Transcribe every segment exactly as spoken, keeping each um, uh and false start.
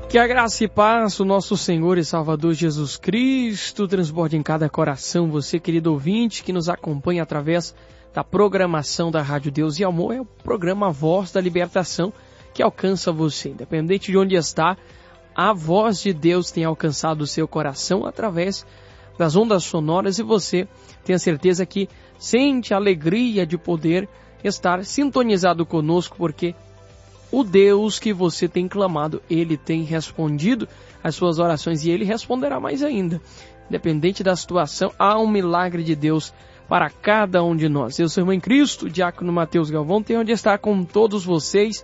Que a graça e paz, o nosso Senhor e Salvador Jesus Cristo, transborde em cada coração. Você, querido ouvinte, que nos acompanha através da programação da Rádio Deus e Amor, é o programa Voz da Libertação que alcança você. Independente de onde está, a voz de Deus tem alcançado o seu coração através das ondas sonoras e você tem a certeza que sente a alegria de poder estar sintonizado conosco, porque o Deus que você tem clamado, Ele tem respondido às suas orações e Ele responderá mais ainda. Independente da situação, há um milagre de Deus para cada um de nós. Eu sou o irmão em Cristo, Diácono Mateus Galvão, tenho onde estar com todos vocês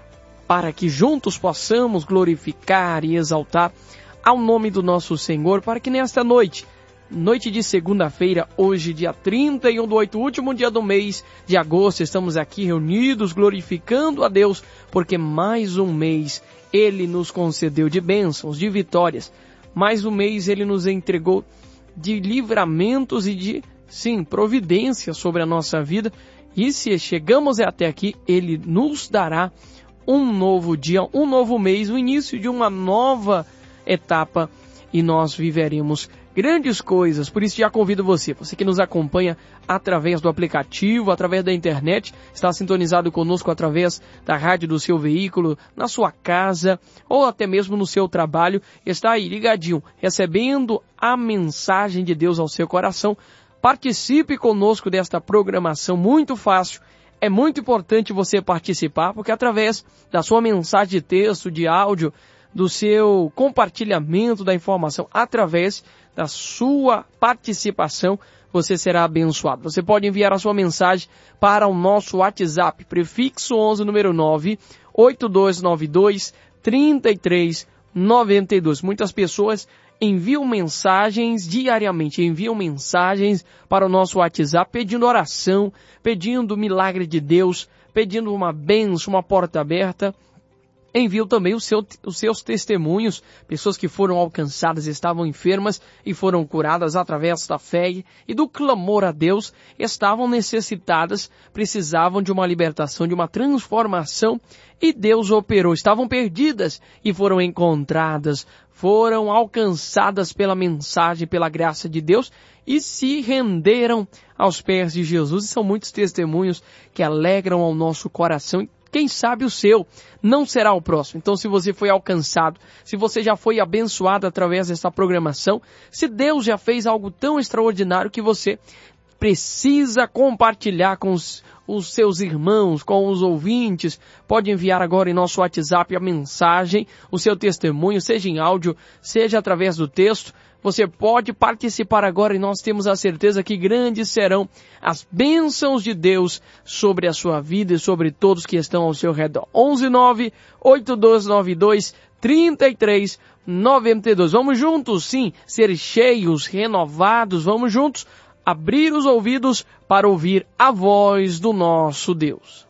para que juntos possamos glorificar e exaltar ao nome do nosso Senhor, para que nesta noite, noite de segunda-feira, hoje dia trinta e um do oito, último dia do mês de agosto, estamos aqui reunidos glorificando a Deus, porque mais um mês Ele nos concedeu de bênçãos, de vitórias. Mais um mês Ele nos entregou de livramentos e de, sim, providências sobre a nossa vida. E se chegamos até aqui, Ele nos dará um novo dia, um novo mês, o início de uma nova etapa e nós viveremos grandes coisas. Por isso já convido você, você que nos acompanha através do aplicativo, através da internet, está sintonizado conosco através da rádio do seu veículo, na sua casa ou até mesmo no seu trabalho, está aí ligadinho, recebendo a mensagem de Deus ao seu coração. Participe conosco desta programação muito fácil. É muito importante você participar, porque através da sua mensagem de texto, de áudio, do seu compartilhamento da informação, através da sua participação, você será abençoado. Você pode enviar a sua mensagem para o nosso WhatsApp, prefixo onze, número nove, oito dois nove dois, três três nove dois. Muitas pessoas enviam mensagens diariamente, enviam mensagens para o nosso WhatsApp pedindo oração, pedindo o milagre de Deus, pedindo uma bênção, uma porta aberta. Enviam também o seu, os seus testemunhos, pessoas que foram alcançadas, estavam enfermas e foram curadas através da fé e do clamor a Deus, estavam necessitadas, precisavam de uma libertação, de uma transformação e Deus operou. Estavam perdidas e foram encontradas, foram alcançadas pela mensagem, pela graça de Deus e se renderam aos pés de Jesus. E são muitos testemunhos que alegram ao nosso coração. Quem sabe o seu não será o próximo. Então, se você foi alcançado, se você já foi abençoado através dessa programação, se Deus já fez algo tão extraordinário que você precisa compartilhar com os, os seus irmãos, com os ouvintes, pode enviar agora em nosso WhatsApp a mensagem, o seu testemunho, seja em áudio, seja através do texto. Você pode participar agora e nós temos a certeza que grandes serão as bênçãos de Deus sobre a sua vida e sobre todos que estão ao seu redor. onze nove oito dois nove dois três três nove dois. Vamos juntos, sim, ser cheios, renovados. Vamos juntos abrir os ouvidos para ouvir a voz do nosso Deus.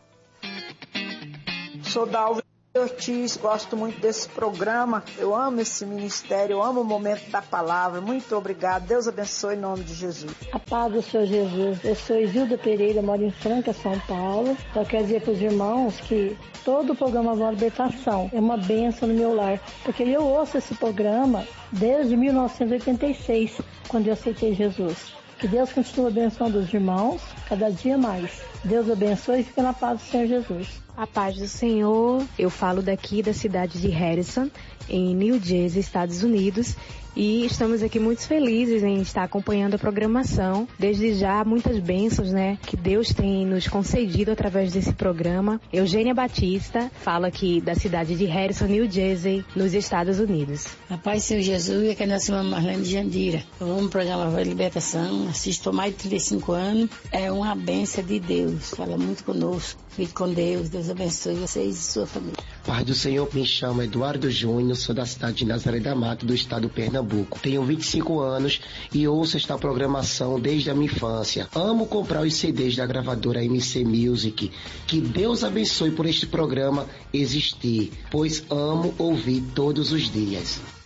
Sou Dalva Ortiz, gosto muito desse programa, eu amo esse ministério, eu amo o momento da palavra. Muito obrigado, Deus abençoe em nome de Jesus. A paz do Senhor Jesus. Eu sou Isilda Pereira, moro em Franca, São Paulo. Só quero dizer para os irmãos que todo o programa Voz da Libertação é uma bênção no meu lar, porque eu ouço esse programa desde mil novecentos e oitenta e seis, quando eu aceitei Jesus. Que Deus continue abençoando os irmãos, cada dia mais. Deus abençoe e fique na paz do Senhor Jesus. A paz do Senhor, eu falo daqui da cidade de Harrison, em New Jersey, Estados Unidos, e estamos aqui muito felizes em estar acompanhando a programação. Desde já, muitas bênçãos, né, que Deus tem nos concedido através desse programa. Eugênia Batista, falo aqui da cidade de Harrison, New Jersey, nos Estados Unidos. A paz do Senhor Jesus, aqui é a nossa irmã Marlene de Jandira. Eu amo o programa Voz da Libertação, assisto há mais de trinta e cinco anos. É uma bênção de Deus, fala muito conosco. Fique com Deus, Deus abençoe vocês e sua família. Paz do Senhor, me chamo Eduardo Júnior, sou da cidade de Nazaré da Mata, do estado de Pernambuco. Tenho vinte e cinco anos e ouço esta programação desde a minha infância. Amo comprar os C Ds da gravadora M C Music. Que Deus abençoe por este programa existir, pois amo ouvir todos os dias.